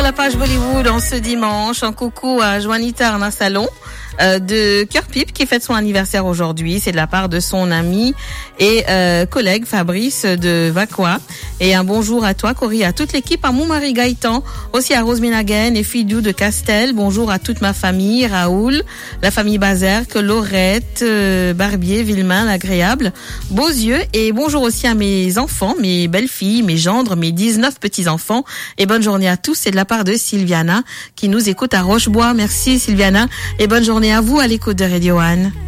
la page Bollywood en ce dimanche. Un coucou à Juanita Arna Salon de Cœur Pipe qui fête son anniversaire aujourd'hui. C'est de la part de son ami et collègue Fabrice de Vacqua. Et un bonjour à toi, Cory, à toute l'équipe, à mon mari Gaëtan, aussi à Rose Ménaguen et Fidou de Castel. Bonjour à toute ma famille, Raoul, la famille Bazerque, Laurette, Barbier, Villemain, l'agréable, Beauzieux. Et bonjour aussi à mes enfants, mes belles-filles, mes gendres, mes 19 petits-enfants. Et bonne journée à tous. C'est de la part de Sylviana qui nous écoute à Rochebois. Merci Sylviana et bonne journée à vous à l'écoute de Radio One.